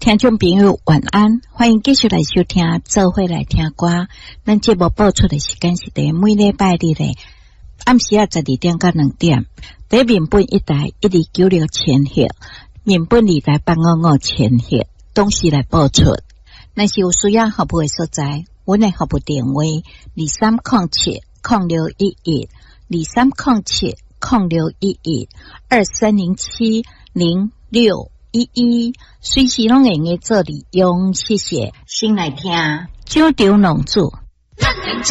听众朋友晚安，欢迎继续来收听做伙来听歌。咱节目播出的时间是在每礼拜日的暗时12点到2点，在面本一台1296千赫，面本2台855千赫，同时来播出。若是有需要服务的所在，阮的服务电话23070611 23070611 23070611，随时拢会用做利用，谢谢。先来听九条龙珠。